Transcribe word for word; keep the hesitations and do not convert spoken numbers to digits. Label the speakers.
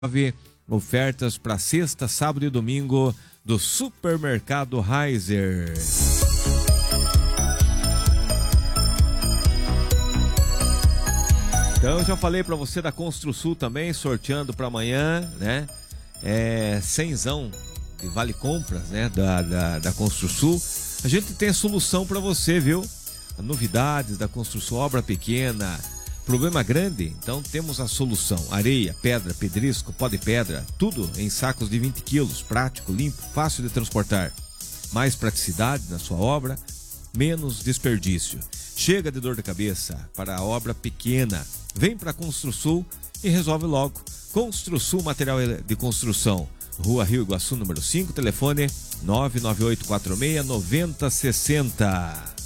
Speaker 1: Ofertas para sexta, sábado e domingo do Supermercado Heiser. Então eu já falei para você da Construsul também, sorteando para amanhã, né? É cenzão de vale compras, né? Da, da, da Construsul. A gente tem a solução para você, viu? Novidades da Construsul, obra pequena, problema grande, então temos a solução. Areia, pedra, pedrisco, pó de pedra, tudo em sacos de vinte quilos, prático, limpo, fácil de transportar. Mais praticidade na sua obra, menos desperdício. Chega de dor de cabeça para a obra pequena. Vem para a Construsul e resolve logo. Construsul Material de Construção, Rua Rio Iguaçu, número cinco, telefone nove nove oito quatro seis nove zero seis zero.